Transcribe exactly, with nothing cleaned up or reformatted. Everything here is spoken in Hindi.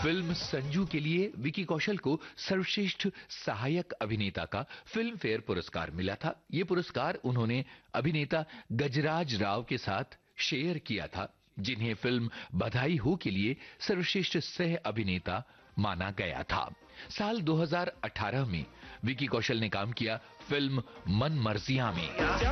फिल्म संजू के लिए विकी कौशल को सर्वश्रेष्ठ सहायक अभिनेता का फिल्म फेयर पुरस्कार मिला था। ये पुरस्कार उन्होंने अभिनेता गजराज राव के साथ शेयर किया था, जिन्हें फिल्म बधाई हो के लिए सर्वश्रेष्ठ सह अभिनेता माना गया था। साल दो हज़ार अठारह में विकी कौशल ने काम किया फिल्म मन मर्जियां में।